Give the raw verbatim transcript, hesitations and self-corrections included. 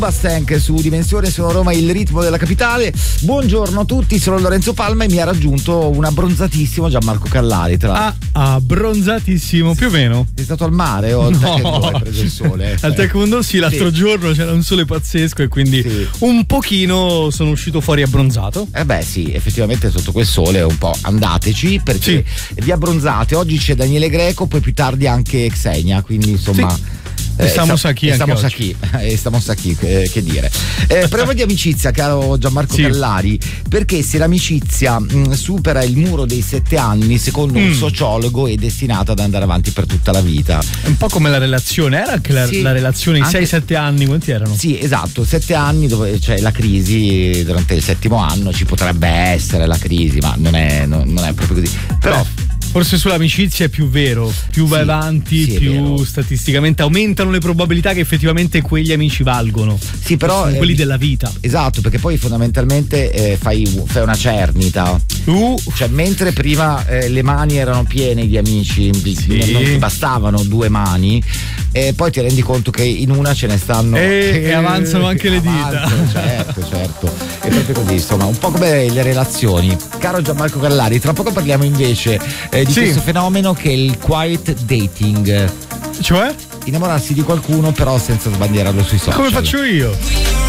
Bastank su Dimensione, sono Roma, il ritmo della capitale. Buongiorno a tutti, sono Lorenzo Palma e mi ha raggiunto un abbronzatissimo Gianmarco Callari. Tra... Ah, abbronzatissimo, più o meno. Sei stato al mare o al no. Taekwondo hai preso il sole? Al Taekwondo sì, l'altro sì. giorno c'era un sole pazzesco e quindi sì. un pochino sono uscito fuori abbronzato. Eh beh sì, effettivamente sotto quel sole un po' andateci perché sì. vi abbronzate. Oggi c'è Daniele Greco, poi più tardi anche Xenia, quindi insomma... Sì. E stamos aquí, e stamos aquí, e stamos aquí, eh, che dire. Eh, prova di amicizia, caro Gianmarco sì. Callari, perché se l'amicizia mh, supera il muro dei sette anni, secondo mm. un sociologo è destinata ad andare avanti per tutta la vita. È un po' come la relazione, era anche la, sì, la relazione in sei sette anni, quanti erano? Sì, esatto, sette anni dove c'è la crisi, durante il settimo anno ci potrebbe essere la crisi, ma non è, non, non è proprio così. Però Beh. Forse sull'amicizia è più vero, più vai sì, avanti, sì, più statisticamente aumentano le probabilità che effettivamente quegli amici valgono. Sì, però sono quelli eh, della vita. Esatto, perché poi fondamentalmente eh, fai, fai una cernita. Uh. Cioè, mentre prima eh, le mani erano piene di amici, sì. non ti bastavano due mani, e poi ti rendi conto che in una ce ne stanno e, e avanzano anche le avanzano, dita. Certo, certo. È proprio così, insomma, un po' come le relazioni. Caro Gianmarco Callari, tra poco parliamo invece eh, di sì. questo fenomeno che è il quiet dating. Cioè? Innamorarsi di qualcuno però senza sbandierarlo sui social. Come faccio io?